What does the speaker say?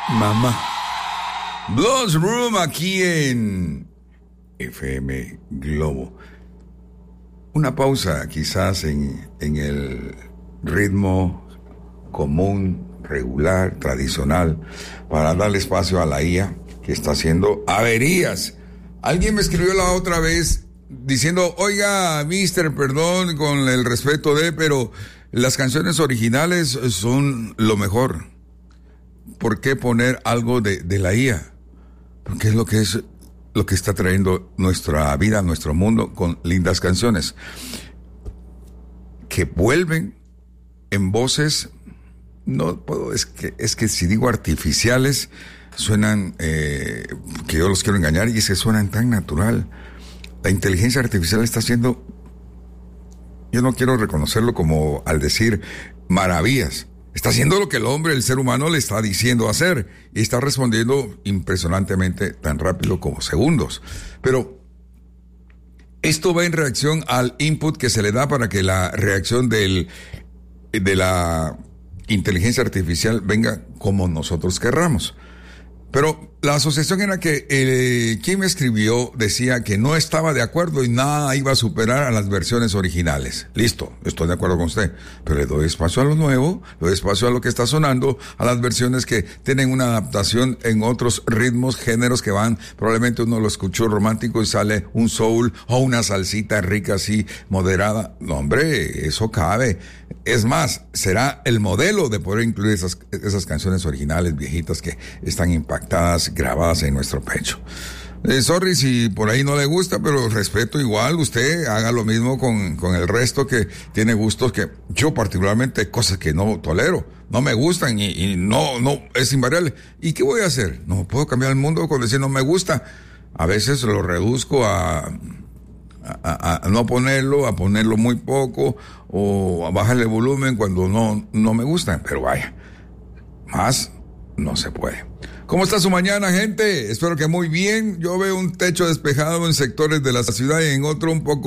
Mamá. Blues Room aquí en FM Globo. Una pausa quizás en el ritmo común, regular, tradicional, para darle espacio a la IA que está haciendo averías. Alguien me escribió la otra vez diciendo, oiga, mister, perdón con el respeto pero las canciones originales son lo mejor. ¿Por qué poner algo de la IA? Porque es lo que está trayendo nuestra vida, nuestro mundo, con lindas canciones que vuelven en voces, no puedo, es que si digo artificiales, suenan, que yo los quiero engañar, y es que suenan tan natural. La inteligencia artificial está haciendo, yo no quiero reconocerlo como al decir maravillas, está haciendo lo que el hombre, el ser humano, le está diciendo hacer, y está respondiendo impresionantemente tan rápido como segundos. Pero esto va en reacción al input que se le da para que la reacción de la inteligencia artificial venga como nosotros querramos. Pero la asociación era que quien me escribió decía que no estaba de acuerdo y nada iba a superar a las versiones originales. Listo, estoy de acuerdo con usted, pero le doy espacio a lo nuevo, le doy espacio a lo que está sonando, a las versiones que tienen una adaptación en otros ritmos, géneros que van, probablemente uno lo escuchó romántico y sale un soul o una salsita rica así, moderada. No, hombre, eso cabe. Es más, será el modelo de poder incluir esas canciones originales viejitas que están impactadas, grabadas en nuestro pecho. Sorry si por ahí no le gusta, pero respeto igual. Usted haga lo mismo con el resto que tiene gustos que yo particularmente hay cosas que no tolero, no me gustan y no es invariable. ¿Y qué voy a hacer? No puedo cambiar el mundo con decir no me gusta. A veces lo reduzco a no ponerlo, a ponerlo muy poco o a bajarle el volumen cuando no me gusta, pero vaya, más no se puede. ¿Cómo está su mañana, gente? Espero que muy bien. Yo veo un techo despejado en sectores de la ciudad y en otro un poco